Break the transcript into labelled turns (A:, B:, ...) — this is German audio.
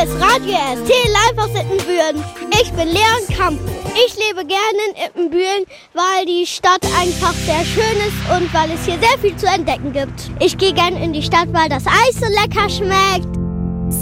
A: Hier ist Radio ST live aus Ippenbüren. Ich bin Leon Campus. Ich lebe gerne in Ippenbüren, weil die Stadt einfach sehr schön ist und weil es hier sehr viel zu entdecken gibt. Ich gehe gerne in die Stadt, weil das Eis so lecker schmeckt.